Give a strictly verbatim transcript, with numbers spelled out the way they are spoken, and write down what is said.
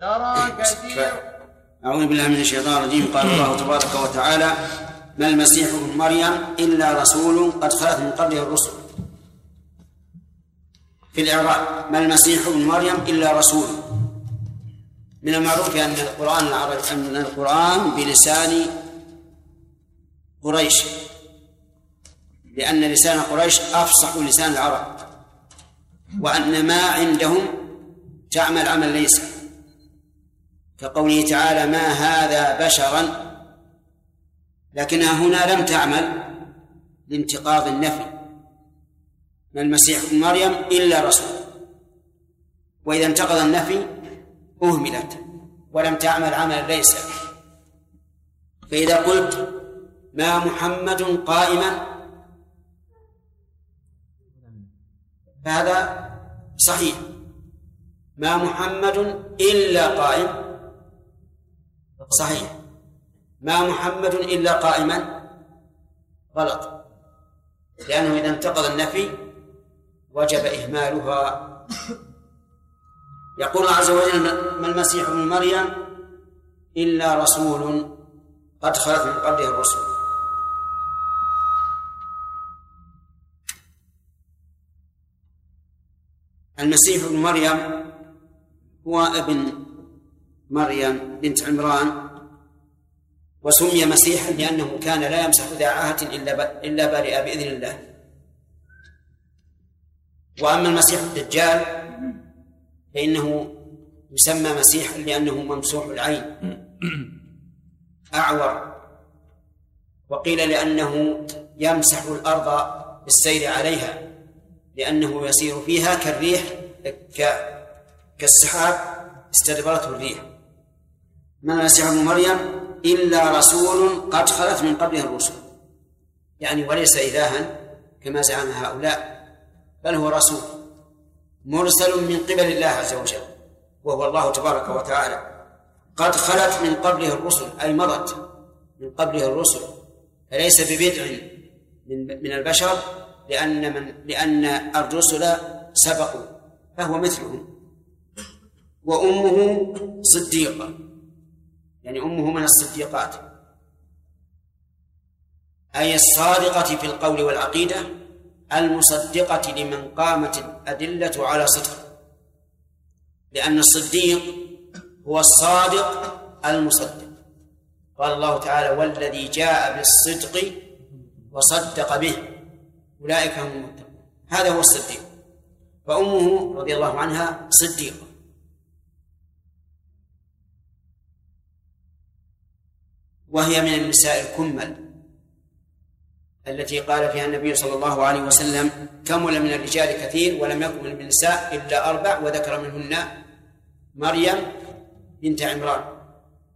ترى كثير. أعوذ بالله من الشيطان الرجيم. قال الله تبارك وتعالى: ما المسيح ابن مريم إلا رسول قد خلت من قبله الرسل. في الإعراب: ما المسيح ابن مريم إلا رسول. من المعروف أن القرآن العربي أن القرآن بلسان قريش، لأن لسان قريش أفصح لسان العرب، وأن ما عندهم تعمل عمل ليس، كقوله تعالى: ما هذا بشرا، لكنها هنا لم تعمل لانتقاض النفي. ما المسيح ابن مريم إلا رسول، وإذا انتقض النفي أهملت ولم تعمل عمل ليس. فإذا قلت: ما محمد قائما، فهذا صحيح. ما محمد إلا قائم، صحيح. ما محمد إلا قائما، غلط، لأنه إذا انتقض النفي وجب إهمالها. يقول الله عز وجل: ما المسيح ابن مريم إلا رسول قد خلت من قبله الرسل. المسيح ابن مريم هو ابن مريم بنت عمران، وسمي مسيحا لأنه كان لا يمسح ذا عاهة إلا برئ بإذن الله. وأما المسيح الدجال فإنه يسمى مسيحا لأنه ممسوح العين أعور، وقيل لأنه يمسح الأرض بالسير عليها لأنه يسير فيها كالريح كالسحاب استدبرته الريح. ما المسيح ابن مريم إلا رسول قد خلت من قبله الرسل، يعني وليس إلها كما زعم هؤلاء، بل هو رسول مرسل من قبل الله عز وجل، وهو الله تبارك وتعالى. قد خلت من قبله الرسل أي مضت من قبله الرسل، فليس ببدع من البشر، لأن من لأن الرسل سبقوا فهو مثلهم. وأمه صديقة، يعني أمه من الصديقات، أي الصادقة في القول والعقيدة، المصدقة لمن قامت الأدلة على صدق، لأن الصديق هو الصادق المصدق. قال الله تعالى: والذي جاء بالصدق وصدق به أولئك هم المتقون. هذا هو الصديق. فأمه رضي الله عنها صديقة. وهي من النساء الكمل التي قال فيها النبي صلى الله عليه وسلم: كمل من الرجال كثير ولم يكمل من النساء إلا أربع، وذكر منهن مريم بنت عمران.